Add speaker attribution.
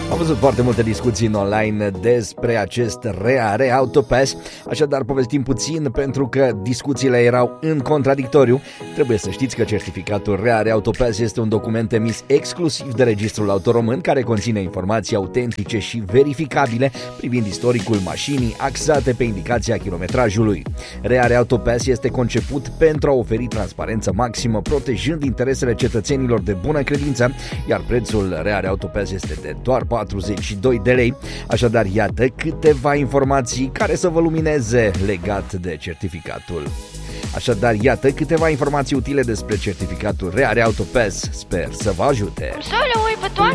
Speaker 1: Am văzut foarte multe discuții în online despre acest Reare Autopass, așadar povestim puțin pentru că discuțiile erau în contradictoriu. Trebuie să știți că certificatul Reare Autopass este un document emis exclusiv de Registrul Auto Român care conține informații autentice și verificabile privind istoricul mașinii axate pe indicația kilometrajului. Reare Autopass este conceput pentru a oferi transparență maximă, protejând interesele cetățenilor de bună credință, iar prețul Reare Autopass este de doar 42 de lei. Așadar, iată câteva informații care să vă lumineze legat de certificatul. Așadar, iată câteva informații utile despre certificatul Reare Autopass. Sper să vă ajute.
Speaker 2: Să le ui pe toate?